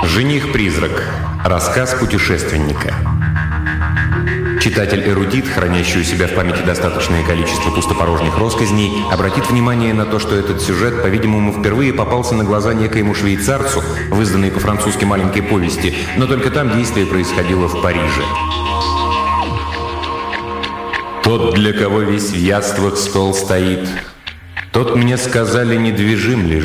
Жених-призрак. Рассказ путешественника. Читатель-эрудит, хранящий у себя в памяти достаточное количество пустопорожних россказней, обратит внимание на то, что этот сюжет, по-видимому, впервые попался на глаза некоему швейцарцу в изданной по-французски маленькой повести, но только там действие происходило в Париже. Тот, для кого весь в яствах стол стоит, тот, мне сказали, недвижим лежит.